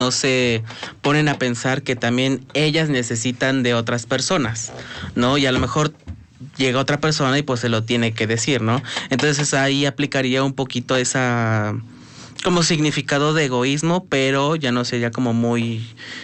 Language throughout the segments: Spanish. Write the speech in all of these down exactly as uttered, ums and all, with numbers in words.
no se ponen a pensar que también ellas necesitan de otras personas, ¿no? Y a lo mejor llega otra persona y pues se lo tiene que decir, ¿no? Entonces ahí aplicaría un poquito esa como significado de egoísmo, pero ya no sería como muy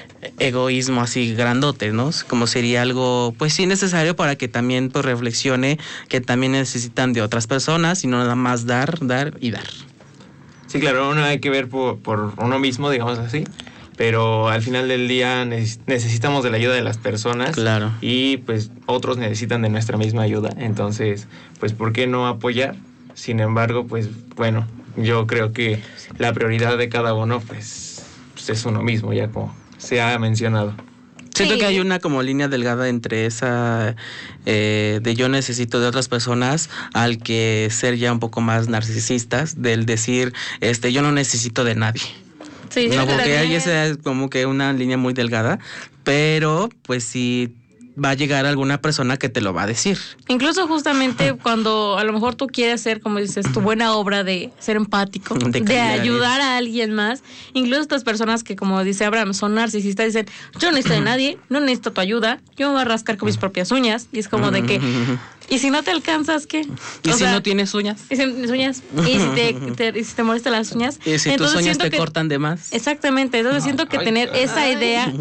egoísmo así grandote, ¿no? Como sería algo, pues sí, necesario para que también pues reflexione que también necesitan de otras personas y no nada más dar, dar y dar. Sí, claro, uno hay que ver por, por uno mismo, digamos así, pero al final del día necesitamos de la ayuda de las personas. Claro. Y pues otros necesitan de nuestra misma ayuda, entonces, pues ¿por qué no apoyar? Sin embargo, pues bueno, yo creo que la prioridad de cada uno, pues, pues es uno mismo, ya como se ha mencionado. Siento Sí. que hay una como línea delgada entre esa eh, de yo necesito de otras personas al que ser ya un poco más narcisistas, del decir, este, yo no necesito de nadie. Sí, No, porque también. ahí esa es como que una línea muy delgada, pero pues sí va a llegar alguna persona que te lo va a decir. Incluso justamente cuando a lo mejor tú quieres hacer, como dices, tu buena obra de ser empático, De de, calidad. ayudar a alguien más, incluso estas personas que, como dice Abraham, son narcisistas, dicen, yo no necesito de nadie, no necesito tu ayuda, yo me voy a rascar con mis propias uñas, y es como de que, ¿y si no te alcanzas, qué? ¿Y O si sea, no tienes uñas? y si mis uñas, y si te, te- y si te molestan las uñas, ¿Y si tus entonces uñas siento te que- cortan de más? Exactamente, entonces siento que Ay, tener ay. esa idea,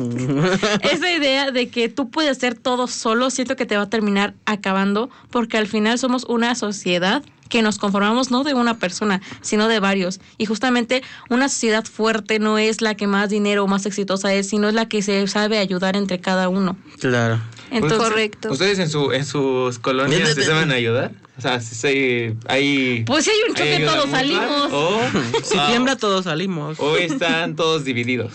esa idea de que tú puedes hacer todo solo, siento que te va a terminar acabando, porque al final somos una sociedad que nos conformamos no de una persona, sino de varios. Y justamente una sociedad fuerte no es la que más dinero o más exitosa es, sino es la que se sabe ayudar entre cada uno. Claro. Entonces, Correcto. ¿Ustedes en su en sus colonias se saben ayudar? O sea, si se- hay... pues si hay un ¿hay choque, ayuda todos mutua? salimos. O, Si ah, tiembla todos salimos. o están todos divididos.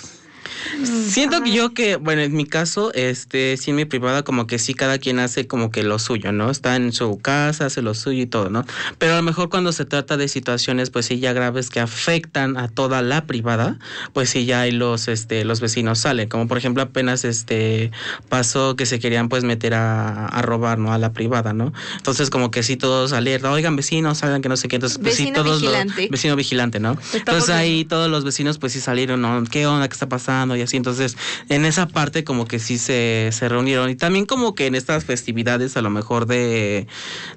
Siento que yo que, bueno, en mi caso, este, sí en mi privada como que sí cada quien hace como que lo suyo, ¿no? Está en su casa, hace lo suyo y todo, ¿no? Pero a lo mejor cuando se trata de situaciones, pues sí ya graves que afectan a toda la privada, pues sí ya hay los, este, los vecinos salen. Como por ejemplo apenas, este, pasó que se querían pues meter a, a robar, ¿no? A la privada, ¿no? Entonces como que sí todos alerta, oigan vecinos, salgan que no sé qué, entonces pues Vecino sí todos vigilante. los, vecino vigilante, ¿no? Entonces ahí todos los vecinos pues sí salieron, ¿no? ¿Qué onda? ¿Qué está pasando? Y así, entonces en esa parte como que sí se, se reunieron y también como que en estas festividades a lo mejor de,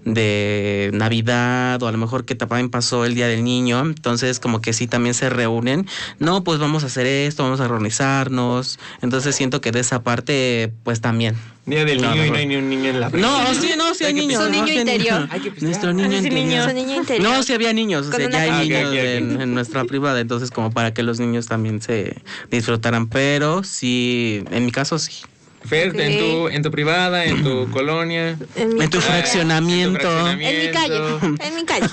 de Navidad o a lo mejor que también pasó el Día del Niño, entonces como que sí también se reúnen, no, pues vamos a hacer esto, vamos a organizarnos, entonces siento que de esa parte pues también. Día del No, niño y no, no hay ni un niño en la privada. No, sí, no, sí hay Hay que niños. Su pistear. no, niño sí hay interior. niños. Hay que pistear. Nuestro niño Ah, sí, interior. niño. Su niño interior. No, sí había niños, o Con sea, una ya hay piñata. niños Ok, ok, ok. En, en nuestra privada, entonces como para que los niños también se disfrutaran, pero sí, en mi caso sí. Fer, Ok. en tu en tu privada, en tu colonia. En mi, En tu Ah, fraccionamiento, en tu en mi calle. En mi calle.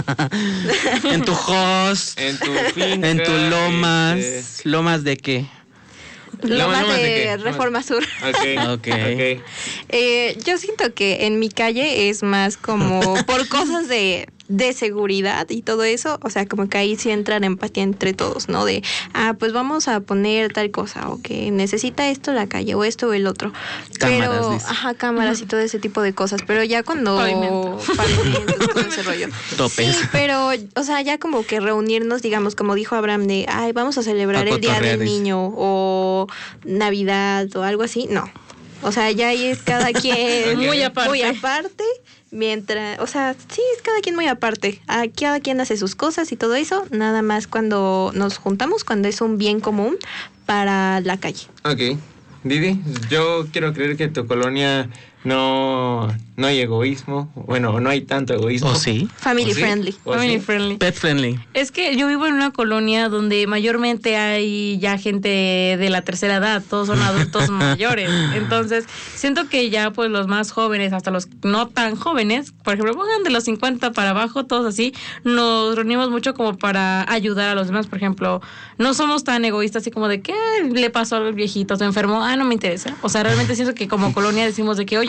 en tu host, En tu finca. en tu lomas, este, ¿lomas de qué? Lomas ¿Lomas de de qué? Reforma Sur. Ok, Ok. ok. Eh, yo siento que en mi calle es más como por cosas de, de seguridad y todo eso, o sea, como que ahí sí entra la empatía entre todos, ¿no? De, ah, pues vamos a poner tal cosa, o que necesita esto la calle, o esto o el otro. Cámaras, Pero, dice. ajá, cámaras y todo ese tipo de cosas, pero ya cuando... Pavimento. Pavimentos, todo ese rollo. Topes. Sí, pero, o sea, ya como que reunirnos, digamos, como dijo Abraham, de, ay, vamos a celebrar A el Día cotorrear, del dice. Niño, o Navidad, o algo así, no. O sea, ya ahí es cada quien Muy aparte. Muy aparte, mientras, o sea, sí, es cada quien muy aparte. Ah, cada quien hace sus cosas y todo eso, nada más cuando nos juntamos, cuando es un bien común para la calle. Ok. Didi, yo quiero creer que en tu colonia no, no hay egoísmo. Bueno, no hay tanto egoísmo. ¿O sí? Family ¿O sí? friendly. ¿O Family sí? friendly. Pet friendly. Es que yo vivo en una colonia donde mayormente hay ya gente de la tercera edad, todos son adultos mayores. Entonces, siento que ya pues los más jóvenes, hasta los no tan jóvenes, por ejemplo, pongan de los cincuenta para abajo, todos así, nos reunimos mucho como para ayudar a los demás. Por ejemplo, no somos tan egoístas así como de que "Ay, le pasó al viejito, se enfermó, ah, no me interesa". O sea, realmente siento que como colonia decimos de que, oye,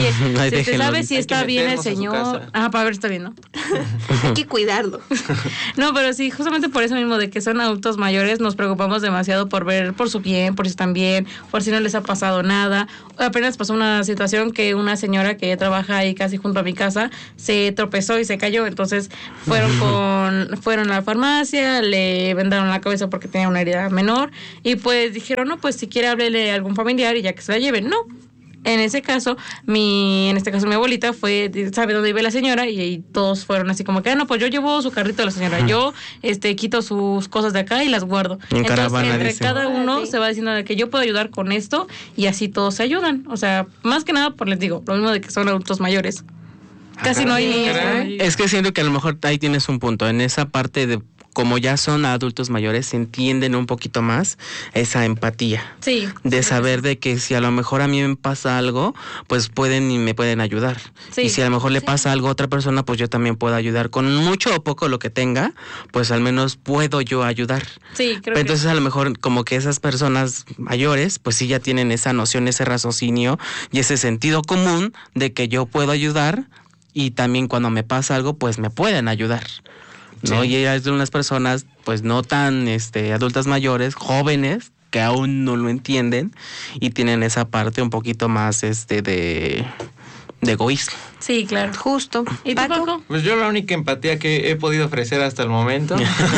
oye, Ay, ¿se te déjenlo. sabe si Hay está que bien el meternos a su señor? casa. Ah, para ver, está bien, ¿no? Hay que cuidarlo. No, pero sí, justamente por eso mismo de que son adultos mayores, nos preocupamos demasiado por ver por su bien, por si están bien, por si no les ha pasado nada. Apenas pasó una situación que una señora que trabaja ahí casi junto a mi casa se tropezó y se cayó, entonces fueron con fueron a la farmacia, le vendaron la cabeza porque tenía una herida menor y pues dijeron, no, pues si quiere háblele a algún familiar y ya que se la lleven. No. En ese caso, mi, en este caso mi abuelita fue, sabe dónde vive la señora y, y todos fueron así como que, ah, no, pues yo llevo su carrito de la señora, yo este quito sus cosas de acá y las guardo. En Entonces, caravana, entre dice. cada uno Ah, sí. se va diciendo de que yo puedo ayudar con esto y así todos se ayudan. O sea, más que nada, por les digo, lo mismo de que son adultos mayores. Casi no hay Sí, niños. caray. ahí. Es que siento que a lo mejor ahí tienes un punto. En esa parte de como ya son adultos mayores, entienden un poquito más esa empatía. Sí. De saber de que si a lo mejor a mí me pasa algo, pues pueden y me pueden ayudar. Sí. Y si a lo mejor le Sí. pasa algo a otra persona, pues yo también puedo ayudar. Con mucho o poco lo que tenga, pues al menos puedo yo ayudar. Sí, creo Pero entonces que a lo mejor como que esas personas mayores, pues sí ya tienen esa noción, ese raciocinio y ese sentido común de que yo puedo ayudar y también cuando me pasa algo, pues me pueden ayudar. ¿No? Sí. Y hay unas personas, pues no tan este, adultas mayores, jóvenes, que aún no lo entienden y tienen esa parte un poquito más este de, de egoísmo. sí, claro. Justo. ¿Y tú, Paco? Pues yo la única empatía que he podido ofrecer hasta el momento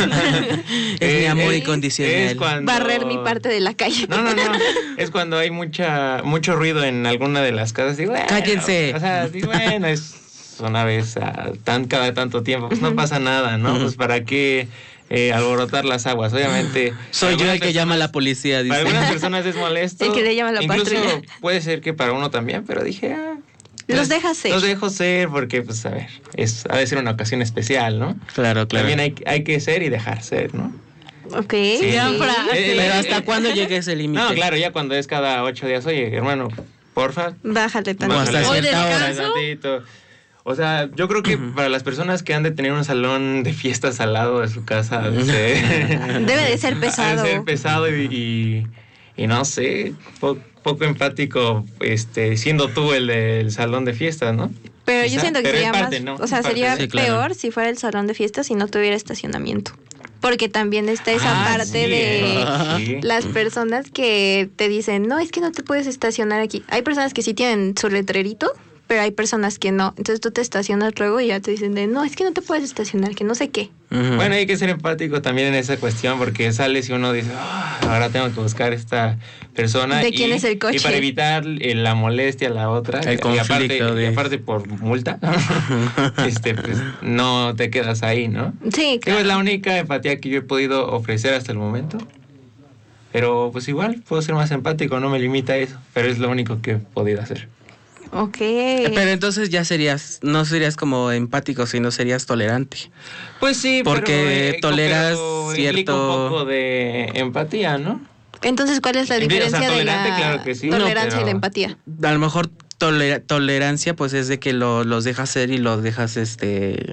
Es mi amor eh, incondicional. es cuando- Barrer mi parte de la calle. No, no, no. Es cuando hay mucha mucho ruido en alguna de las casas. Digo, bueno, Cállense. O sea, digo, bueno, es una vez a tan cada tanto tiempo, pues no pasa nada, ¿no? Ujú. Pues para qué eh, alborotar las aguas. Obviamente. Soy yo algunas el que llama a la policía, Para dice. algunas personas es molesto. El que le llama a la Incluso patrulla. puede ser que para uno también, pero dije, ah, Los pues, dejas ser. Los dejo ser porque, pues, a ver, es, ha de ser una ocasión especial, ¿no? Claro, claro. También hay, hay que ser y dejar ser, ¿no? Ok. Sí. Gran sí. frase. Eh, Pero eh, ¿hasta eh, cuándo llega ese límite? No, claro, ya cuando es cada ocho días, oye, hermano, porfa. Bájale O hasta tantito. Hoy cierta hora. descanso. tantito. O sea, yo creo que para las personas que han de tener un salón de fiestas al lado de su casa, ha de ser- Debe de ser pesado. ha de ser pesado y, y, y no sé, po- poco empático, este, siendo tú el del salón de fiestas, ¿no? Pero yo Quizá, siento que pero es sería parte, más, ¿no? o sea, Es parte. sería Sí, claro. peor si fuera el salón de fiestas y no tuviera estacionamiento. Porque también está esa Ah, parte sí, de sí. las personas que te dicen, no, es que no te puedes estacionar aquí. Hay personas que sí tienen su letrerito, pero hay personas que no. Entonces tú te estacionas luego y ya te dicen de, no, es que no te puedes estacionar, que no sé qué. Ujú. Bueno, hay que ser empático también en esa cuestión porque sales y uno dice, "Ah, ahora tengo que buscar esta persona. ¿De y- quién es el coche? Y para evitar eh, la molestia a la otra. El y aparte, conflicto de- y aparte por multa, este, pues no te quedas ahí, ¿no? Sí, Digo, claro. es la única empatía que yo he podido ofrecer hasta el momento. Pero pues igual puedo ser más empático, no me limita a eso. Pero es lo único que he podido hacer. Ok. Pero entonces ya serías, no serías como empático, sino serías tolerante. Pues sí, Porque pero, toleras pero cierto- implica un poco de empatía, ¿no? Entonces, ¿cuál es la O sea, diferencia de tolerante, la claro que sí, tolerancia pero- y la empatía? A lo mejor tolera- tolerancia, pues es de que lo- los dejas ser y los dejas, este,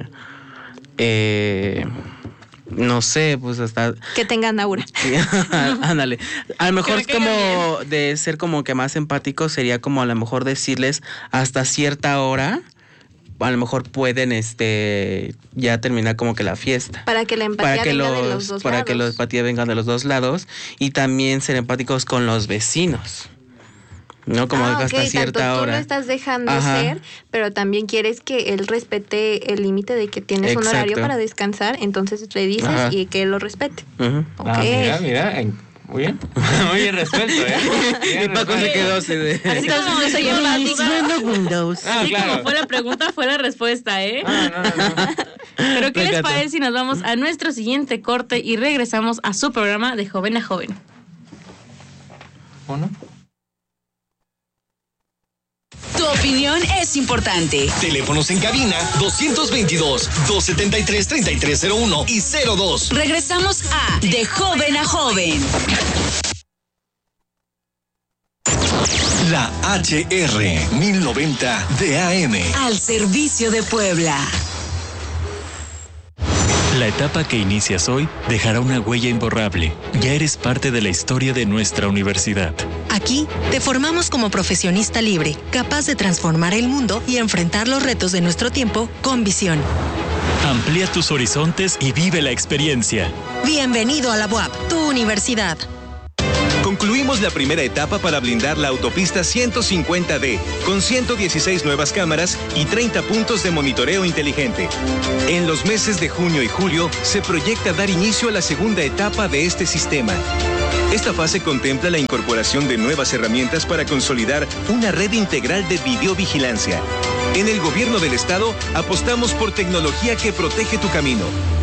eh, no sé, pues hasta... Que tengan aura. Sí, ándale. A lo mejor me es caiga como de ser como que más empático sería como a lo mejor decirles hasta cierta hora, a lo mejor pueden este ya terminar como que la fiesta. Para que la empatía Para que venga los, de los dos para lados. que la empatía venga de los dos lados y también ser empáticos con los vecinos. ¿No? Como ah, hasta ok, cierta tanto hora. tú lo estás dejando Ajá. ser, pero también quieres que él respete el límite de que tienes un Exacto. horario para descansar, entonces le dices Ajá. y que él lo respete. Ujú. Ok. Ah, mira, mira. en- Muy bien. Muy bien resuelto, ¿eh? Bien Y Paco se resuelto. quedó así de... Así como no soy dijo la empático. duda, Windows. Ah, así claro. como fue la pregunta, fue la respuesta, ¿eh? Ah, no, no, no. Pero ¿qué Me les encanta. parece si nos vamos a nuestro siguiente corte y regresamos a su programa de Joven a Joven? ¿O no? Tu opinión es importante. Teléfonos en cabina dos veintidós, dos setenta y tres, treinta y tres cero uno y cero dos. Regresamos a De Joven a Joven. La H R mil noventa de A M. Al servicio de Puebla. La etapa que inicias hoy dejará una huella imborrable. Ya eres parte de la historia de nuestra universidad. Aquí te formamos como profesionista libre, capaz de transformar el mundo y enfrentar los retos de nuestro tiempo con visión. Amplía tus horizontes y vive la experiencia. Bienvenido a la U A P, tu universidad. Concluimos la primera etapa para blindar la autopista ciento cincuenta D, con ciento dieciséis nuevas cámaras y treinta puntos de monitoreo inteligente. En los meses de junio y julio se proyecta dar inicio a la segunda etapa de este sistema. Esta fase contempla la incorporación de nuevas herramientas para consolidar una red integral de videovigilancia. En el gobierno del estado apostamos por tecnología que protege tu camino.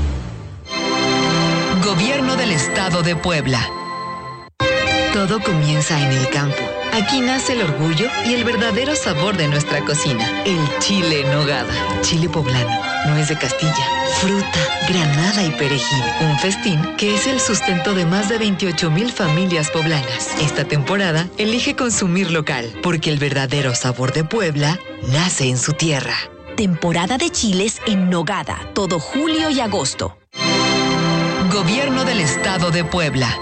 Gobierno del Estado de Puebla. Todo comienza en el campo. Aquí nace el orgullo y el verdadero sabor de nuestra cocina. El chile en nogada. Chile poblano. Nuez de Castilla. Fruta, granada y perejil. Un festín que es el sustento de más de veintiocho mil familias poblanas. Esta temporada elige consumir local, porque el verdadero sabor de Puebla nace en su tierra. Temporada de chiles en nogada. Todo julio y agosto. Gobierno del Estado de Puebla.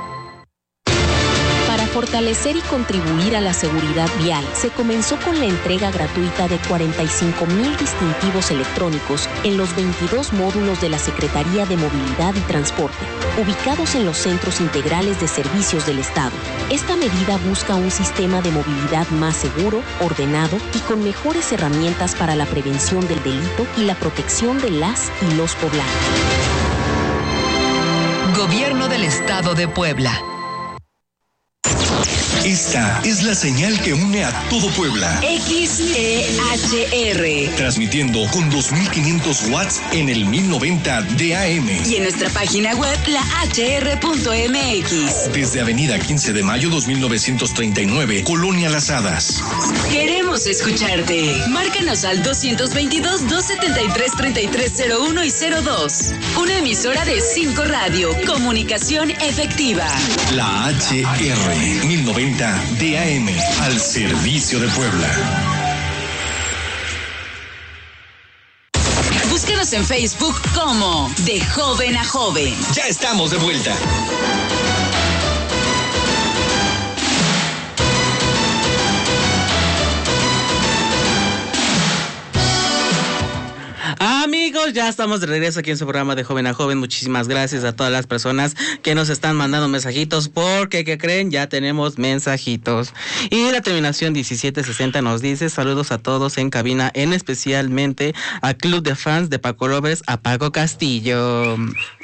Para fortalecer y contribuir a la seguridad vial, se comenzó con la entrega gratuita de cuarenta y cinco mil distintivos electrónicos en los veintidós módulos de la Secretaría de Movilidad y Transporte, ubicados en los centros integrales de servicios del Estado. Esta medida busca un sistema de movilidad más seguro, ordenado y con mejores herramientas para la prevención del delito y la protección de las y los poblanos. Gobierno del Estado de Puebla. Esta es la señal que une a todo Puebla. X E H R. Transmitiendo con dos mil quinientos watts en el mil noventa D A M. Y en nuestra página web, la h r punto m x. Desde Avenida quince de mayo dos mil novecientos treinta y nueve, Colonia Las Hadas. Queremos escucharte. Márcanos al dos veintidós, dos setenta y tres, treinta y tres cero uno y cero dos. Una emisora de cinco Radio. Comunicación efectiva. La H R mil noventa D A M, al servicio de Puebla. Búscanos en Facebook como De Joven a Joven. Ya estamos de vuelta. Amigos, ya estamos de regreso aquí en su programa de Joven a Joven. Muchísimas gracias a todas las personas que nos están mandando mensajitos, porque, ¿qué creen? Ya tenemos mensajitos. Y la terminación diecisiete sesenta nos dice: saludos a todos en cabina, en especialmente a Club de Fans de Paco Lovers, a Paco Castillo.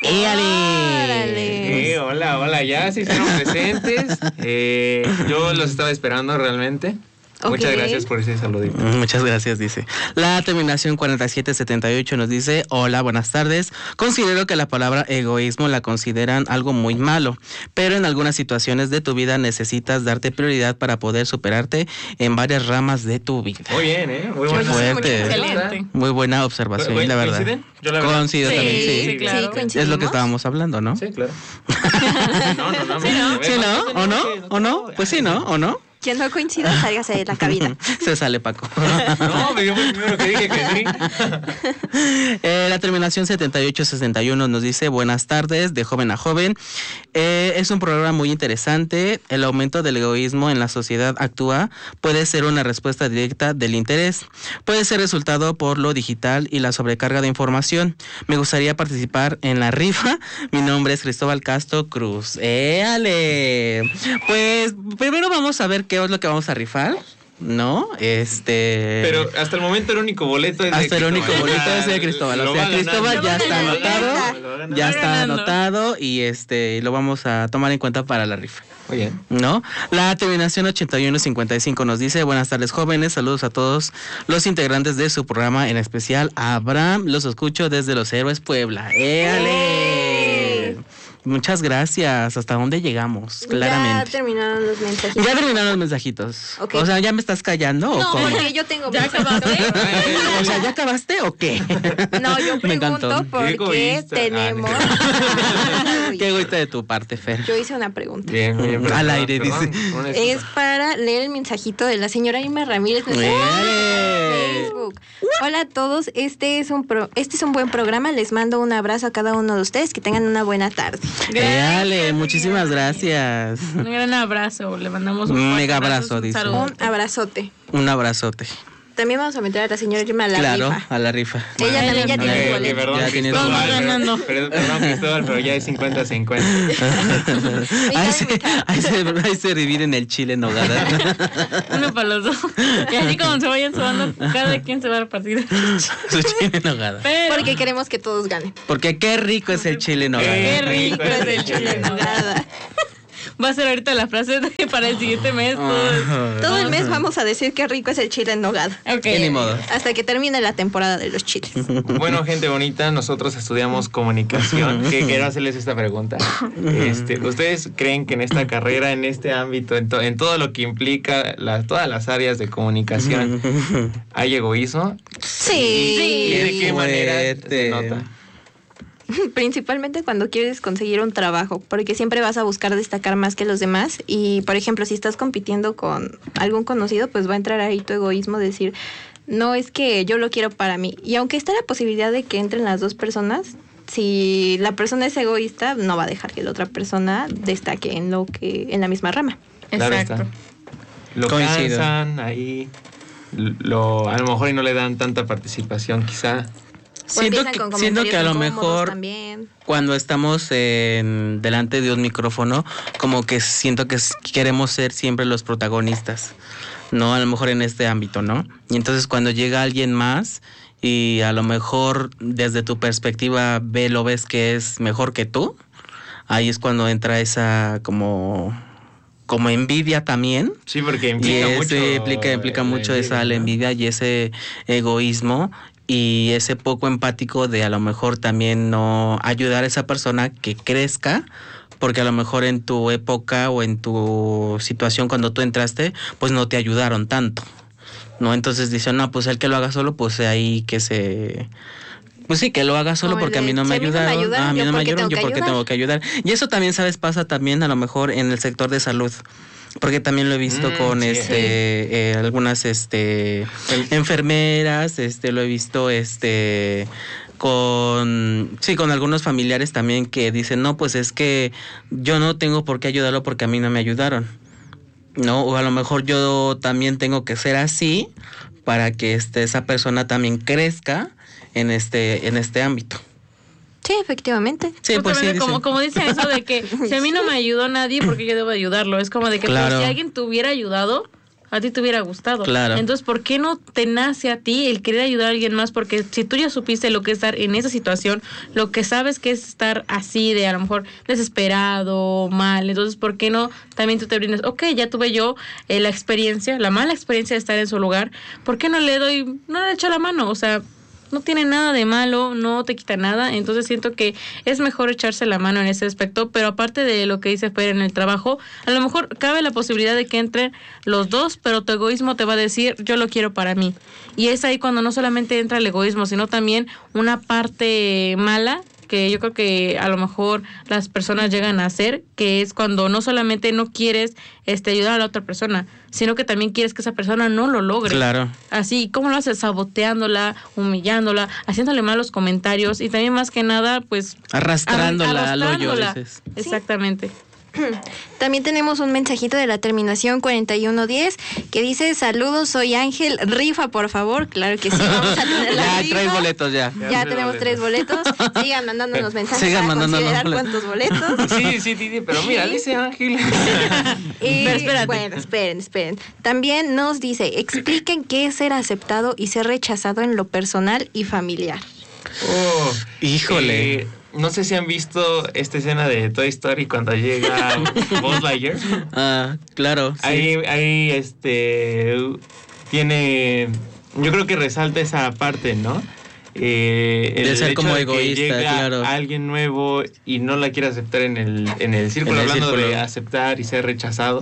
¡Éale! Sí, hola, hola, ya se hicieron presentes. Eh, yo los estaba esperando realmente. Okay. Muchas gracias por ese saludito. Muchas gracias, dice. La terminación cuarenta y siete setenta y ocho nos dice: hola, buenas tardes. Considero que la palabra egoísmo la consideran algo muy malo, pero en algunas situaciones de tu vida necesitas darte prioridad para poder superarte en varias ramas de tu vida. Muy bien, ¿eh? Muy buena. Fuerte. Excelente. Muy buena observación, ¿Coinciden? la verdad. Yo la verdad. Coincido sí, también, sí. sí, claro. Sí, es lo que estábamos hablando, ¿no? Sí, claro. no, no, no. ¿Sí, no? ¿Sí, no? ¿O no? ¿O no? Pues sí, ¿no? ¿O no? Quien no coincida, sálgase de la cabina. Se sale, Paco. No, pero yo fui el primero que dije que sí. eh, la terminación setenta y ocho sesenta y uno nos dice: buenas tardes, de Joven a Joven. Eh, es un programa muy interesante. El aumento del egoísmo en la sociedad actual puede ser una respuesta directa del interés. Puede ser resultado por lo digital y la sobrecarga de información. Me gustaría participar en la rifa. Mi nombre es Cristóbal Castro Cruz. ¡Éale! Pues primero vamos a ver qué es lo que vamos a rifar, ¿no? Este... Pero hasta el momento el único boleto es de Hasta el único boleto es de Cristóbal. O sea, Cristóbal ya está anotado, ya está anotado y este lo vamos a tomar en cuenta para la rifa. Muy bien. ¿No? La terminación ochenta y uno cincuenta y cinco nos dice: buenas tardes, jóvenes, saludos a todos los integrantes de su programa, en especial a Abraham, los escucho desde Los Héroes, Puebla. ¡Éale! Muchas gracias. ¿Hasta dónde llegamos? Claramente. Ya terminaron los mensajitos. Ya terminaron los mensajitos. Okay. O sea, ¿ya me estás callando o no, cómo? Porque yo tengo... ¿Ya acabaste? O sea, ¿ya acabaste o qué? No, yo pregunto porque tenemos... Ah, qué egoísta de tu parte, Fer. Yo hice una pregunta. Bien, bien. Perdón, al aire, perdón, dice. Perdón, es para leer el mensajito de la señora Irma Ramírez. ¡Éale! Facebook. Hola a todos, este es un pro, este es un buen programa. Les mando un abrazo a cada uno de ustedes. Que tengan una buena tarde. Dale, muchísimas gracias. Un gran abrazo. Le mandamos un Un mega abrazo, abrazo, un dice. saludo. Un abrazote. Un abrazote. También vamos a meter a la señora Irma a la Claro, rifa. a la rifa. Ella también ya Ok, tiene ok, boleto. perdón, Ya tienes Cristóbal, Vamos pero- ganando. pero- Perdón, Cristóbal, pero ya es cincuenta cincuenta. Ahí se, ahí, se, ahí se dividen el chile en nogada. Uno para los dos. Y así como se vayan subando, cada quien se va a repartir. Su chile en nogada. Pero Porque queremos que todos ganen. Porque qué rico es el chile en nogada. qué rico es el chile en nogada. Va a ser ahorita la frase de- para el siguiente mes. Todo, Todo el mes vamos a decir qué rico es el chile en nogada. Ok. Y ni modo. Hasta que termine la temporada de los chiles. Bueno, gente bonita, nosotros estudiamos comunicación. Que quiero hacerles esta pregunta. Este, ¿Ustedes creen que en esta carrera, en este ámbito, en, to- en todo lo que implica la- todas las áreas de comunicación, hay egoísmo? Sí. ¿Y de qué manera Fuerte. se nota? Principalmente cuando quieres conseguir un trabajo, porque siempre vas a buscar destacar más que los demás. Y, por ejemplo, si estás compitiendo con algún conocido, pues va a entrar ahí tu egoísmo, decir, no, es que yo lo quiero para mí. Y aunque está la posibilidad de que entren las dos personas, si la persona es egoísta, no va a dejar que la otra persona destaque en lo que en la misma rama. Claro Exacto. está. Lo Coincido. cansan ahí, lo, a lo mejor y no le dan tanta participación quizá. O Siento empiezan que, con siento que a lo comentarios incómodos mejor también. cuando estamos en, delante de un micrófono, como que siento que s- queremos ser siempre los protagonistas, ¿no? A lo mejor en este ámbito, ¿no? Y entonces cuando llega alguien más y a lo mejor desde tu perspectiva ve, lo ves que es mejor que tú, ahí es cuando entra esa como, como envidia también. Sí, porque Y implica ese mucho. implica, implica la mucho esa la ¿no? envidia y ese egoísmo y ese poco empático de a lo mejor también no ayudar a esa persona que crezca, porque a lo mejor en tu época o en tu situación cuando tú entraste, pues no te ayudaron tanto, ¿no? Entonces dicen, no, pues el que lo haga solo, pues ahí que se... Pues sí, que lo haga solo Como el porque a mí de, no si me a mí no me ayudaron. ayudan, Ah, a mí yo no me por qué ayudaron, tengo yo que porque ayudar. tengo que ayudar. Y eso también, ¿sabes? Pasa también a lo mejor en el sector de salud. Porque también lo he visto Mm, con sí. este eh, algunas este enfermeras, este lo he visto este con sí, con algunos familiares también que dicen, "No, pues es que yo no tengo por qué ayudarlo porque a mí no me ayudaron." ¿No? O a lo mejor yo también tengo que ser así para que este esa persona también crezca en este en este ámbito. Sí, efectivamente. Sí, pues sí, Justamente como, dicen. como dicen eso de que si a mí no me ayudó nadie, ¿por qué yo debo ayudarlo? Es como de que pues, Claro. si alguien te hubiera ayudado, a ti te hubiera gustado. Claro. Entonces, ¿por qué no te nace a ti el querer ayudar a alguien más? Porque si tú ya supiste lo que es estar en esa situación, lo que sabes que es estar así, de a lo mejor desesperado, mal, entonces, ¿por qué no también tú te brindas? Ok, ya tuve yo eh, la experiencia, la mala experiencia de estar en su lugar, ¿por qué no le doy, no le echo la mano? O sea, no tiene nada de malo, no te quita nada, entonces siento que es mejor echarse la mano en ese aspecto, pero aparte de lo que dice Fer en el trabajo, a lo mejor cabe la posibilidad de que entren los dos, pero tu egoísmo te va a decir, yo lo quiero para mí. Y es ahí cuando no solamente entra el egoísmo, sino también una parte mala, que yo creo que a lo mejor las personas llegan a hacer, que es cuando no solamente no quieres este ayudar a la otra persona, sino que también quieres que esa persona no lo logre. Claro. Así, ¿cómo lo haces? Saboteándola, humillándola, haciéndole malos comentarios y también más que nada, pues... Arrastrándola al hoyo, arrastrándola. dices. Exactamente. También tenemos un mensajito de la terminación cuarenta y uno diez que dice, saludos, soy Ángel, rifa por favor. Claro que sí, vamos a tener la Ya hay rifa. tres boletos ya. Ya tenemos tres boletos. Sigan mandándonos mensajes Sigan para mandándonos considerar boletos. cuántos boletos. Sí, sí, Titi, pero mira, dice Ángel. Y, Pero espérate. bueno, esperen, esperen. También nos dice, expliquen qué es ser aceptado y ser rechazado en lo personal y familiar. Oh, Híjole. eh, no sé si han visto esta escena de Toy Story cuando llega Buzz Lightyear. Ah, claro. Sí. Ahí, ahí, este, tiene, yo creo que resalta esa parte, ¿no? Eh, De ser hecho como que egoísta, llega claro. alguien nuevo y no la quiere aceptar en el, en el círculo, En el hablando círculo. de aceptar y ser rechazado.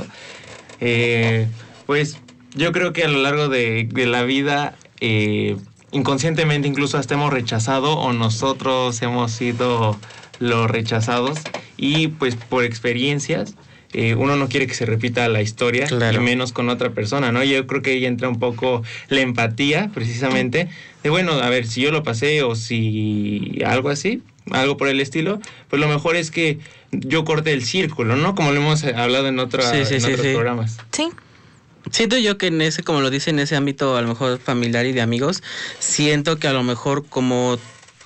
Eh, pues yo creo que a lo largo de, de la vida, eh, inconscientemente incluso hasta hemos rechazado o nosotros hemos sido los rechazados y pues por experiencias eh, uno no quiere que se repita la historia, claro. Y menos con otra persona, ¿no? Yo creo que ahí entra un poco la empatía, precisamente, de bueno, a ver, si yo lo pasé o si algo así, algo por el estilo, pues lo mejor es que yo corte el círculo, ¿no? Como lo hemos hablado en, otra, sí, sí, en sí, otros sí. programas. Sí. Siento yo que en ese, como lo dice, en ese ámbito a lo mejor familiar y de amigos, siento que a lo mejor como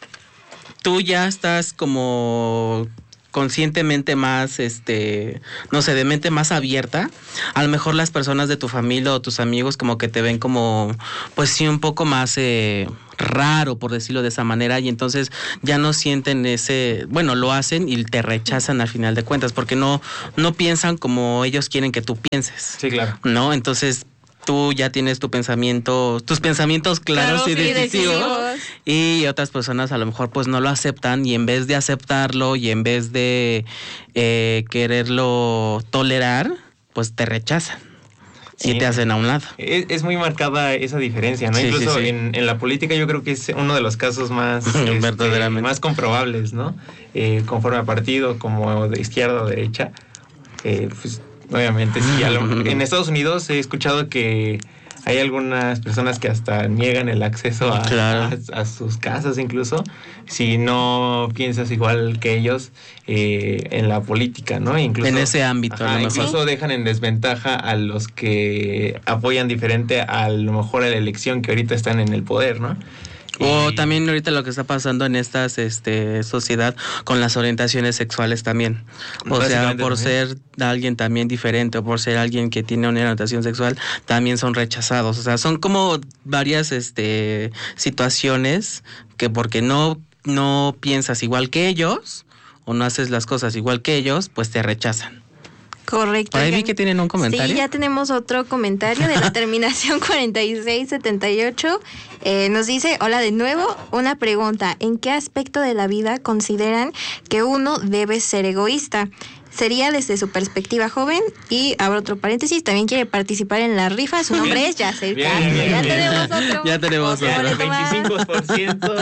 tú ya estás como conscientemente más, este, no sé, de mente más abierta, a lo mejor las personas de tu familia o tus amigos como que te ven como, pues sí, un poco más eh, raro, por decirlo de esa manera, y entonces ya no sienten ese, bueno, lo hacen y te rechazan al final de cuentas, porque no, no piensan como ellos quieren que tú pienses. Sí, claro. ¿No? Entonces tú ya tienes tu pensamiento, tus pensamientos claros claro, y sí, decisivos, decisivos, y otras personas a lo mejor pues no lo aceptan, y en vez de aceptarlo y en vez de eh, quererlo tolerar, pues te rechazan. Sí, y te hacen a un lado. Es, es muy marcada esa diferencia, ¿no? Sí, Incluso sí, sí. En, en la política yo creo que es uno de los casos más, este, más comprobables, ¿no? Eh, conforme a partido, como de izquierda o derecha, eh, pues obviamente sí. A lo, en Estados Unidos he escuchado que hay algunas personas que hasta niegan el acceso a, claro. a, a sus casas incluso, si no piensas igual que ellos eh, en la política, ¿no? Incluso, en ese ámbito, ajá, a lo mejor. Incluso dejan en desventaja a los que apoyan diferente a lo mejor a la elección que ahorita están en el poder, ¿no? O también ahorita lo que está pasando en esta este, sociedad con las orientaciones sexuales también. O sea, por ser alguien también diferente o por ser alguien que tiene una orientación sexual, también son rechazados. O sea, son como varias este, situaciones que porque no, no piensas igual que ellos o no haces las cosas igual que ellos, pues te rechazan. Correcto. Por ahí vi que tienen un comentario. Sí, ya tenemos otro comentario de la terminación cuarenta y seis setenta y ocho. Eh, nos dice, hola de nuevo, una pregunta. ¿En qué aspecto de la vida consideran que uno debe ser egoísta? Sería desde su perspectiva joven, y abro otro paréntesis, también quiere participar en la rifa, su nombre es Yacer Castro. Ya tenemos otro. Ya tenemos otro. Ya, veinticinco por ciento.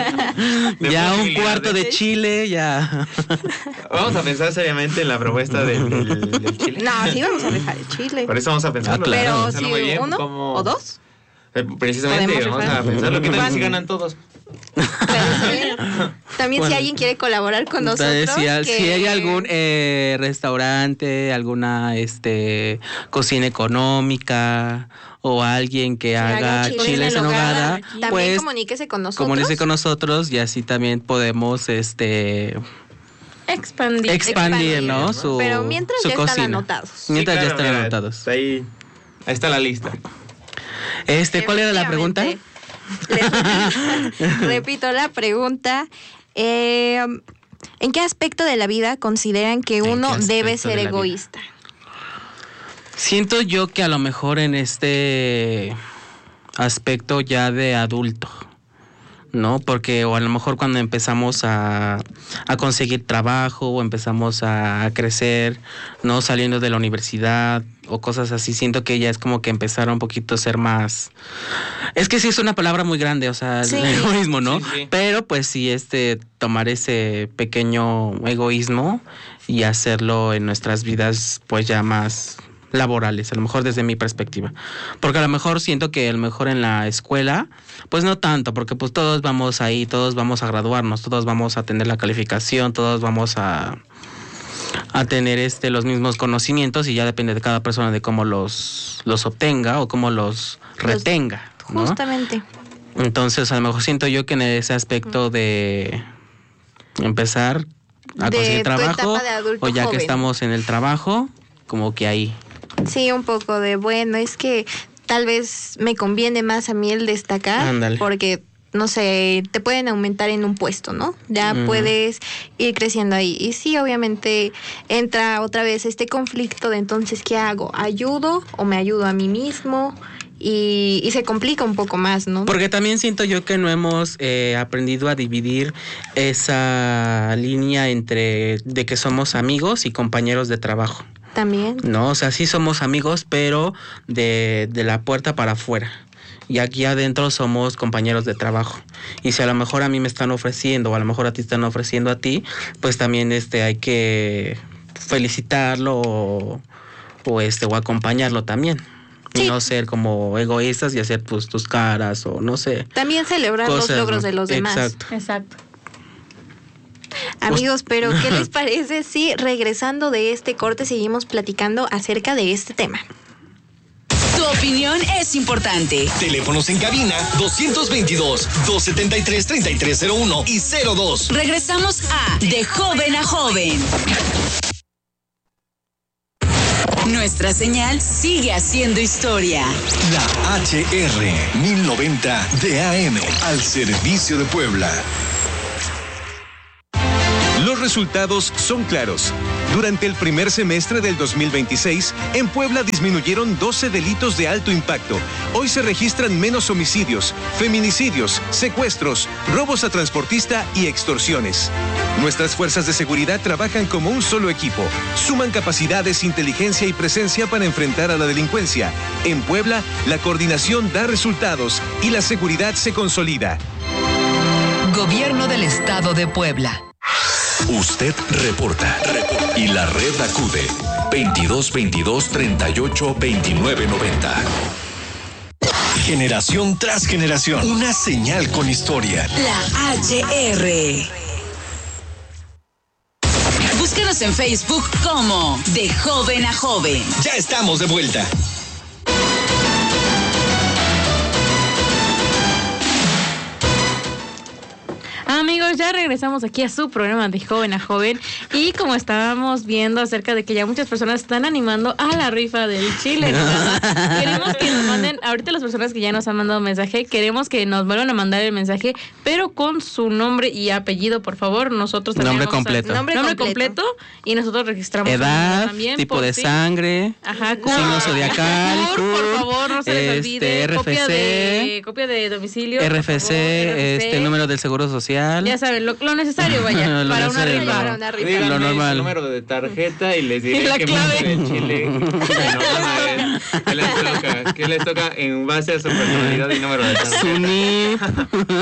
Ya un cuarto de Chile, ya. Vamos a pensar seriamente en la propuesta del, del, del Chile. No, sí vamos a dejar el Chile. Por eso vamos a pensarlo. Ah, claro. Pero si bien, uno como... o dos. Eh, precisamente, vamos a pensarlo. ¿Qué tal si ganan todos? También, también bueno, si alguien quiere colaborar con nosotros. Si, que... si hay algún eh, restaurante, alguna este cocina económica o alguien que, que haga, haga chiles en nogada, también pues comuníquese con nosotros. Comuníquese con nosotros y así también podemos este expandir, expandir, ¿no? Su, Pero mientras su ya cocina. están anotados. Mientras sí, claro, ya están mira, anotados. Ahí, ahí está la lista. Este, ¿cuál era la pregunta? Les repito la pregunta. Eh, ¿En qué aspecto de la vida consideran que uno debe ser de egoísta? Siento yo que a lo mejor en este aspecto ya de adulto, ¿no? Porque o a lo mejor cuando empezamos a, a conseguir trabajo o empezamos a, a crecer, ¿no? Saliendo de la universidad o cosas así, siento que ya es como que empezar un poquito a ser más... Es que sí es una palabra muy grande, o sea, sí. El egoísmo, ¿no? Sí, sí. Pero pues sí, este, tomar ese pequeño egoísmo y hacerlo en nuestras vidas pues ya más laborales, a lo mejor desde mi perspectiva. Porque a lo mejor siento que a lo mejor en la escuela, pues no tanto, porque pues todos vamos ahí, todos vamos a graduarnos, todos vamos a tener la calificación, todos vamos a... a tener este los mismos conocimientos y ya depende de cada persona de cómo los los obtenga o cómo los retenga, ¿no? Justamente. Entonces a lo mejor siento yo que en ese aspecto de empezar a de conseguir trabajo o ya joven. Que estamos en el trabajo, como que ahí. Sí, un poco de bueno, es que tal vez me conviene más a mí el destacar. Ándale. Porque no sé, te pueden aumentar en un puesto, ¿no? Ya uh-huh. puedes ir creciendo ahí. Y sí, obviamente entra otra vez este conflicto de entonces, ¿qué hago? ¿Ayudo o me ayudo a mí mismo? Y, y se complica un poco más, ¿no? Porque también siento yo que no hemos eh, aprendido a dividir esa línea entre de que somos amigos y compañeros de trabajo. También. No, o sea, sí somos amigos, pero de, de la puerta para afuera. Y aquí adentro somos compañeros de trabajo. Y si a lo mejor a mí me están ofreciendo, o a lo mejor a ti están ofreciendo a ti, pues también este hay que felicitarlo o, o este o acompañarlo también. Sí. Y no ser como egoístas y hacer pues tus caras o no sé. También celebrar cosas, los logros de los demás. Exacto. Exacto. Amigos, pero ¿qué les parece si regresando de este corte seguimos platicando acerca de este tema? Tu opinión es importante. Teléfonos en cabina doscientos veintidós, doscientos setenta y tres, treinta y tres cero uno y cero dos. Regresamos a De Joven a Joven. Nuestra señal sigue haciendo historia. La H R mil noventa de A M al servicio de Puebla. Los resultados son claros. Durante el primer semestre del dos mil veintiséis, en Puebla disminuyeron doce delitos de alto impacto. Hoy se registran menos homicidios, feminicidios, secuestros, robos a transportista y extorsiones. Nuestras fuerzas de seguridad trabajan como un solo equipo. Suman capacidades, inteligencia y presencia para enfrentar a la delincuencia. En Puebla, la coordinación da resultados y la seguridad se consolida. Gobierno del Estado de Puebla. Usted reporta. Reporta. Y la red acude. veintidós veintidós, treinta y ocho, veintinueve noventa. Generación tras generación. Una señal con historia. La H R. Búscanos en Facebook como De Joven a Joven. Ya estamos de vuelta. Amigos, ya regresamos aquí a su programa De Joven a Joven y como estábamos viendo acerca de que ya muchas personas están animando a la rifa del chile, ¿no? Queremos que nos manden, ahorita las personas que ya nos han mandado mensaje, queremos que nos vuelvan a mandar el mensaje, pero con su nombre y apellido, por favor. Nosotros también nombre vamos completo. A, nombre, nombre completo. completo y nosotros registramos edad, también, tipo de sí. sangre, ajá, signo zodiacal, por, por favor, no se les este, olvide, R F C, copia de copia de domicilio, R F C, favor, R F C, este número del Seguro Social. Ya saben, lo, lo necesario, vaya, lo para, necesario, una rifa, no. para una rifa. Díganme lo normal. el número de tarjeta y les diré la qué clave. el chile. Bueno, ¿qué les toca? ¿Qué les toca en base a su personalidad y número de tarjeta? Su N I F.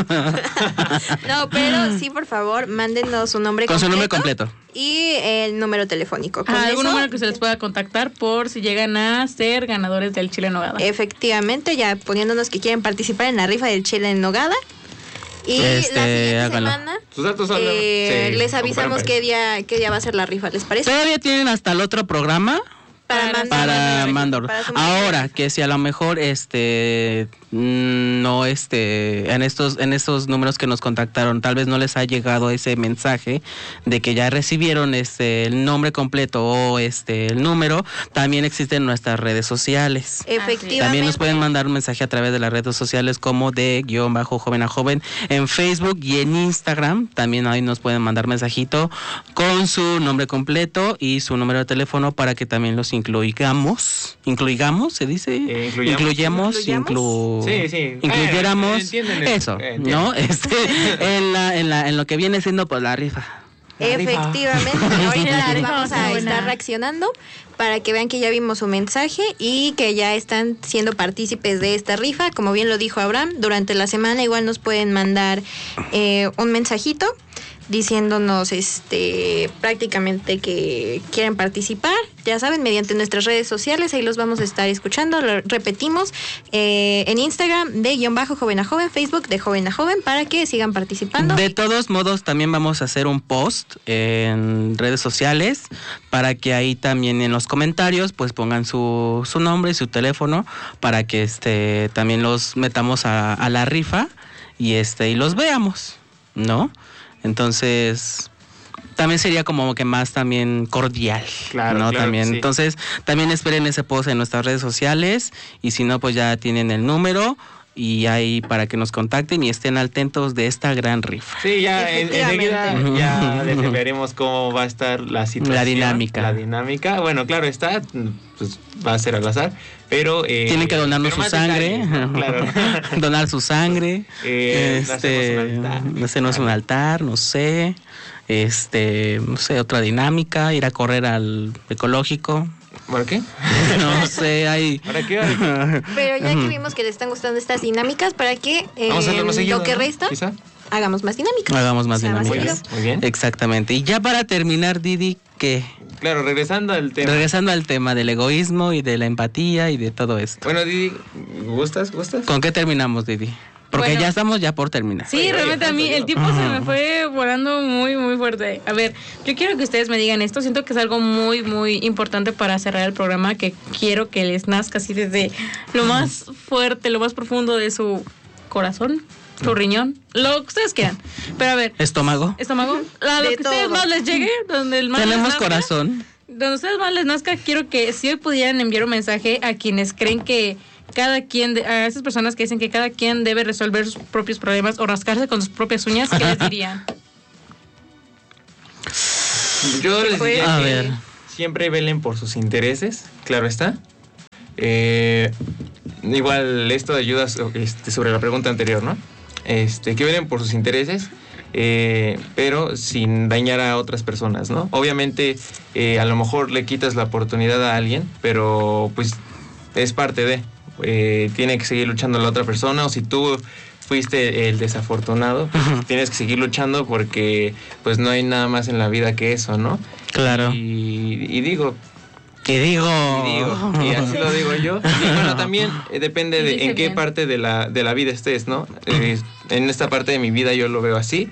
No, pero sí, por favor, mándenos su nombre Con completo. su nombre completo. Y el número telefónico. Con Ah, algún eso, número que se les pueda contactar por si llegan a ser ganadores del chile en nogada. Efectivamente, ya poniéndonos que quieren participar en la rifa del chile en nogada. Y Este, la siguiente háganlo. semana Sus datos son eh, sí, les avisamos compran, qué día, qué día va a ser la rifa, ¿les parece? Todavía tienen hasta el otro programa Para, Para- para mandar- mandar. para su- Ahora, que si a lo mejor este mm, no este en estos en estos números que nos contactaron, tal vez no les ha llegado ese mensaje de que ya recibieron este el nombre completo o este el número, también existen nuestras redes sociales. Efectivamente. También nos pueden mandar un mensaje a través de las redes sociales como de guión bajo joven a joven en Facebook y en Instagram. También ahí nos pueden mandar mensajito con su nombre completo y su número de teléfono para que también los incluigamos. ¿Incluigamos? ¿Se dice? Eh, incluyamos. Incluyamos. ¿Incluyamos? Inclu... Sí, sí. Incluyéramos Eh, entienden eso, eso, eh, ¿no? entienden. Este, en, la, en, la, en lo que viene siendo pues la rifa. Efectivamente, ahorita La les rifa vamos está a buena. estar reaccionando para que vean que ya vimos su mensaje y que ya están siendo partícipes de esta rifa. Como bien lo dijo Abraham, durante la semana igual nos pueden mandar eh, un mensajito diciéndonos este prácticamente que quieren participar, ya saben, mediante nuestras redes sociales, ahí los vamos a estar escuchando, lo repetimos, eh, en Instagram de guión bajo joven a joven, Facebook de joven a joven, para que sigan participando. De todos modos, también vamos a hacer un post en redes sociales para que ahí también en los comentarios pues pongan su, su nombre y su teléfono para que este también los metamos a, a la rifa y este y los veamos, ¿no? Entonces también sería como que más también cordial, Claro, ¿no? claro, También, sí. entonces también esperen ese post en nuestras redes sociales y si no pues ya tienen el número y ahí para que nos contacten y estén atentos de esta gran rifa. Sí, ya en- enseguida Efectivamente. ya les veremos cómo va a estar la situación. La dinámica. La dinámica. Bueno, claro, está, pues va a ser al azar, pero... Eh, Tienen que donarnos pero su más sangre, detalles, ¿no? Claro. donar su sangre, Eh, este, hacemos un altar. hacernos un altar, no sé, este, no sé, otra dinámica, ir a correr al ecológico. ¿Por qué? No sé, hay... ¿Para qué? Pero ya que vimos que les están gustando estas dinámicas, ¿para qué? Eh, Vamos a hacerlo más seguido, lo que ¿no? resta, Quizá. hagamos más dinámica. Hagamos más O sea, más dinámicas. seguido. Muy bien. Exactamente. Y ya para terminar, Didi, ¿qué? Claro, regresando al tema. Regresando al tema del egoísmo y de la empatía y de todo esto. Bueno, Didi, ¿gustas? ¿Gustas? ¿Con qué terminamos, Didi? Porque Bueno. ya estamos ya por terminar. Sí, Oye, realmente oye, a mí tanto el yo. tiempo se me fue volando muy, muy fuerte. A ver, yo quiero que ustedes me digan esto. Siento que es algo muy, muy importante para cerrar el programa, que quiero que les nazca así desde lo más fuerte, lo más profundo de su corazón, su riñón, lo que ustedes quieran. Pero a ver, ¿Estómago? estómago, a lo De que ustedes todo. más les llegue, donde el más les Tenemos nazca. corazón. Donde ustedes más les nazca, quiero que si hoy pudieran enviar un mensaje a quienes creen que cada quien, de- a esas personas que dicen que cada quien debe resolver sus propios problemas o rascarse con sus propias uñas, ¿qué les dirían? Yo les fue? diría A que ver. siempre velen por sus intereses, claro está. Eh, igual esto ayuda so- este, sobre la pregunta anterior, ¿no? Este, que velen por sus intereses, eh, pero sin dañar a otras personas, ¿no? Obviamente, eh, a lo mejor le quitas la oportunidad a alguien, pero pues es parte de, eh, tiene que seguir luchando la otra persona, o si tú fuiste el desafortunado, pues, Ujú. tienes que seguir luchando porque pues no hay nada más en la vida que eso, ¿no? Claro. Y, y digo, Y digo... y digo, y así lo digo yo. Y bueno, también eh, depende Y de dice en qué bien. parte de la, de la vida estés, ¿no? Eh, en esta parte de mi vida yo lo veo así.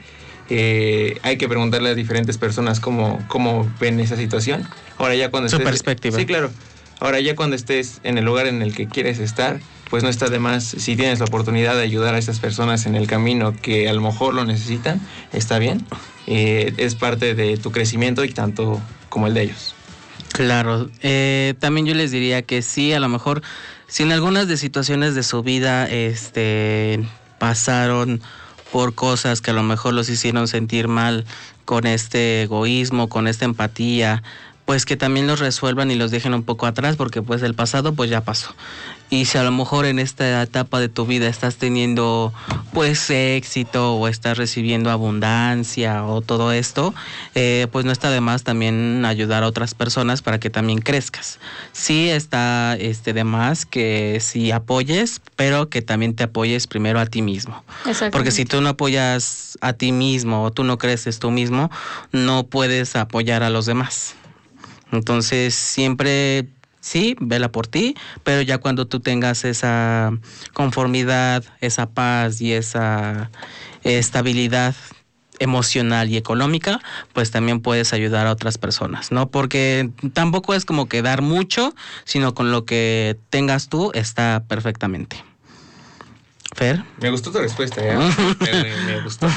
Eh, hay que preguntarle a diferentes personas cómo, cómo ven esa situación. Ahora ya cuando Su estés... perspectiva. Sí, claro. Ahora ya cuando estés en el lugar en el que quieres estar, pues no está de más, si tienes la oportunidad de ayudar a esas personas en el camino que a lo mejor lo necesitan, está bien. Eh, es parte de tu crecimiento y tanto como el de ellos. Claro, eh, también yo les diría que sí, a lo mejor, si en algunas de situaciones de su vida este, pasaron por cosas que a lo mejor los hicieron sentir mal con este egoísmo, con esta empatía, pues que también los resuelvan y los dejen un poco atrás, porque pues el pasado pues ya pasó. Y si a lo mejor en esta etapa de tu vida estás teniendo pues éxito o estás recibiendo abundancia o todo esto, eh, pues no está de más también ayudar a otras personas para que también crezcas. Sí está este, de más que sí apoyes, pero que también te apoyes primero a ti mismo. Porque si tú no apoyas a ti mismo o tú no creces tú mismo, no puedes apoyar a los demás. Entonces siempre sí, vela por ti, pero ya cuando tú tengas esa conformidad, esa paz y esa estabilidad emocional y económica, pues también puedes ayudar a otras personas, ¿no? Porque tampoco es como que dar mucho, sino con lo que tengas tú está perfectamente. Fer. Me gustó tu respuesta, ¿eh? me, me gustó.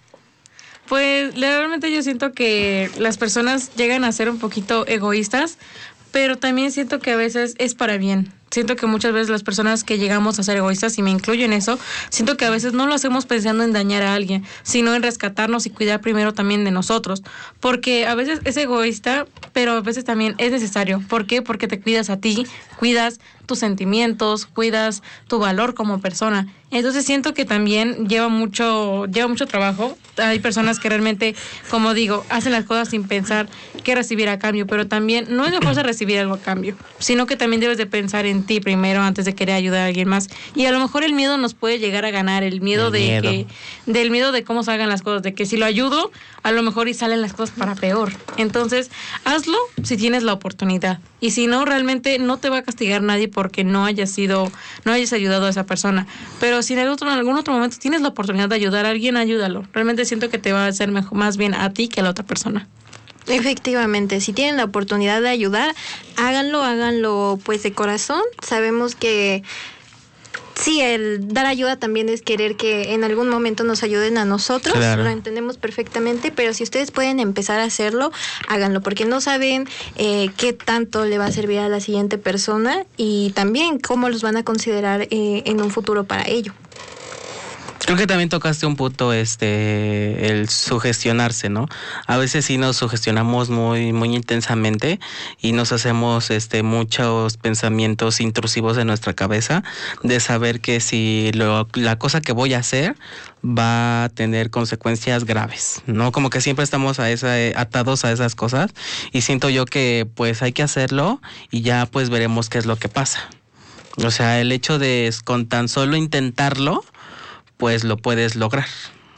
Pues realmente yo siento que las personas llegan a ser un poquito egoístas, pero también siento que a veces es para bien. Siento que muchas veces las personas que llegamos a ser egoístas, y me incluyo en eso, siento que a veces no lo hacemos pensando en dañar a alguien, sino en rescatarnos y cuidar primero también de nosotros. Porque a veces es egoísta, pero a veces también es necesario. ¿Por qué? Porque te cuidas a ti, cuidas tus sentimientos, cuidas tu valor como persona. Entonces siento que también lleva mucho, lleva mucho trabajo. Hay personas que realmente, como digo, hacen las cosas sin pensar qué recibir a cambio, pero también no es de fuerza recibir algo a cambio, sino que también debes de pensar en ti primero antes de querer ayudar a alguien más. Y a lo mejor el miedo nos puede llegar a ganar, el miedo El de miedo. que, del miedo de cómo salgan las cosas, de que si lo ayudo, a lo mejor y salen las cosas para peor. Entonces, hazlo si tienes la oportunidad. Y si no, realmente no te va a castigar nadie porque no hayas sido, no hayas ayudado a esa persona. Pero si en, el otro, en algún otro momento tienes la oportunidad de ayudar a alguien, ayúdalo. Realmente siento que te va a hacer mejor, más bien a ti que a la otra persona. Efectivamente, si tienen la oportunidad de ayudar, háganlo, háganlo pues de corazón. Sabemos que sí, el dar ayuda también es querer que en algún momento nos ayuden a nosotros, Claro. lo entendemos perfectamente, pero si ustedes pueden empezar a hacerlo, háganlo, porque no saben eh, qué tanto le va a servir a la siguiente persona y también cómo los van a considerar eh, en un futuro para ello. Creo que también tocaste un punto, este, el sugestionarse, ¿no? A veces sí nos sugestionamos muy, muy intensamente y nos hacemos, este, muchos pensamientos intrusivos en nuestra cabeza de saber que si lo, la cosa que voy a hacer va a tener consecuencias graves, ¿no? Como que siempre estamos a esa, atados a esas cosas y siento yo que, pues, hay que hacerlo y ya, pues, veremos qué es lo que pasa. O sea, el hecho de con tan solo intentarlo, pues lo puedes lograr.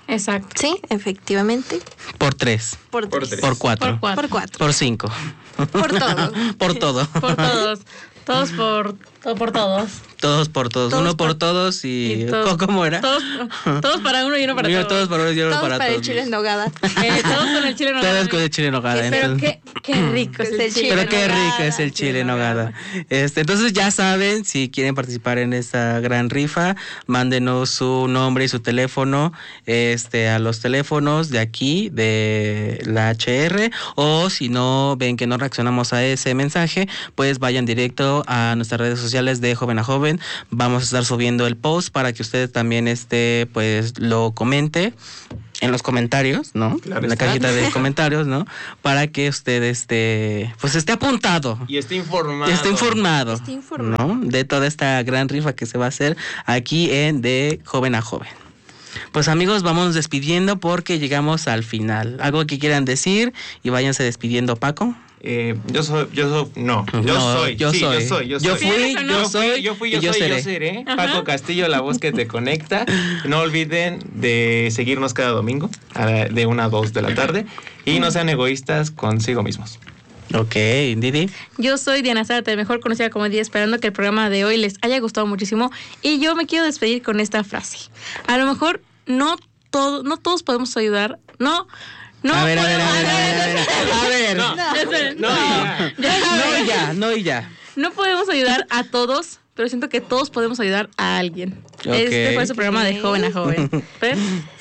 Exacto. Sí, efectivamente. Por tres. Por, Por tres. tres. Por cuatro. Por cuatro. Por cuatro. Por cinco. Por todo. Por todo. Por todos. Todos por, todo por todos. Todos por todos. Todos uno por por- todos y... y todos- ¿Cómo era? Todos, todos para uno y uno para Uno todos. todos para uno y uno Todos para, para todos. el chile en nogada. Eh, todos con el chile en nogada. Todos con el chile en nogada. Pero entonces- qué, qué rico es el chile. Pero en qué nogada. rico es el chile en nogada. Este, entonces ya saben, si quieren participar en esta gran rifa, mándenos su nombre y su teléfono este, a los teléfonos de aquí, de la H R, o si no ven que no reaccionamos a ese mensaje, pues vayan directo a nuestras redes sociales de Joven a Joven. Vamos a estar subiendo el post para que usted también este, pues lo comente en los comentarios, ¿no? Claro en la está. cajita de comentarios, ¿no? Para que usted este, pues esté apuntado. Y está informado. Está informado, Está informado. ¿no? De toda esta gran rifa que se va a hacer aquí en De Joven a Joven. Pues amigos, vamos despidiendo porque llegamos al final. ¿Algo que quieran decir? Y váyanse despidiendo, Paco. Eh, yo soy, yo soy, no, yo No, soy, yo sí, soy. yo soy, yo Yo soy. fui, ¿Sí, yo no? soy, yo fui, y yo yo soy, seré. yo seré. Ajá. Paco Castillo, la voz que te conecta. No olviden de seguirnos cada domingo a la- de una a dos de la tarde y no sean egoístas consigo mismos. Ok, Didi. Yo soy Diana Zárate, mejor conocida como Didi, esperando que el programa de hoy les haya gustado muchísimo. Y yo me quiero despedir con esta frase. A lo mejor no, todo, no todos podemos ayudar. No, no a ver, a ver, a podemos- ver, a ver, a ver. A ver. No, Esperen, no, ya. No y ya, no y ya. No podemos ayudar a todos, pero siento que todos podemos ayudar a alguien. Ok. Este fue su programa de Joven a Joven. ¿Ven?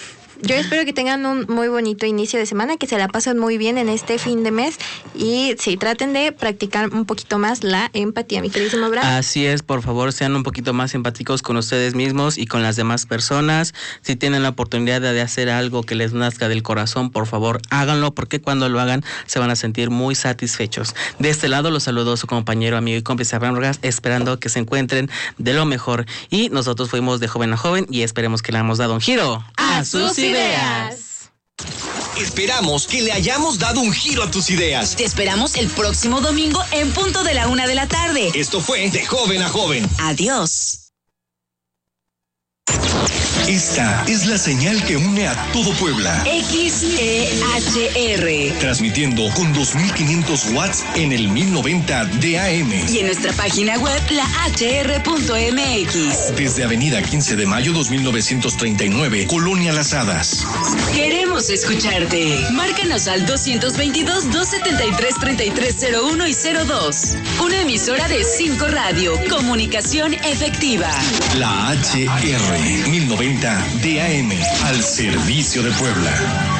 Yo espero que tengan un muy bonito inicio de semana, que se la pasen muy bien en este fin de mes y sí, traten de practicar un poquito más la empatía, mi queridísimo Abraham. Así es, por favor, sean un poquito más empáticos con ustedes mismos y con las demás personas. Si tienen la oportunidad de hacer algo que les nazca del corazón, por favor, háganlo, porque cuando lo hagan se van a sentir muy satisfechos. De este lado los saludó su compañero, amigo y cómplice Abraham Rojas, esperando que se encuentren de lo mejor. Y nosotros fuimos de Joven a Joven y esperemos que le hemos dado un giro A sus ideas. Esperamos que le hayamos dado un giro a tus ideas. Te esperamos el próximo domingo en punto de la una de la tarde. Esto fue De Joven a Joven. Adiós. Esta es la señal que une a todo Puebla. X E H R. Transmitiendo con dos mil quinientos watts en el mil noventa de A M. Y en nuestra página web, la H R punto M X. Desde Avenida quince de mayo dos mil novecientos treinta y nueve, Colonia Las Hadas. Queremos escucharte. Márcanos al dos veintidós, dos setenta y tres, treinta y tres cero uno y cero dos. Una emisora de cinco Radio. Comunicación efectiva. La H R mil noventa de A M al servicio de Puebla.